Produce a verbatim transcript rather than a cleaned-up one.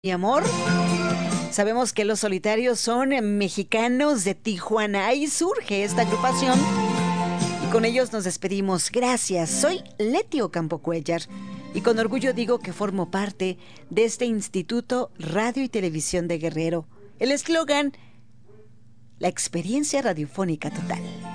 Mi amor, sabemos que los solitarios son mexicanos de Tijuana. Ahí surge esta agrupación y con ellos nos despedimos. Gracias, soy Leti Ocampo Cuellar y con orgullo digo que formo parte de este Instituto Radio y Televisión de Guerrero. El eslogan, la experiencia radiofónica total.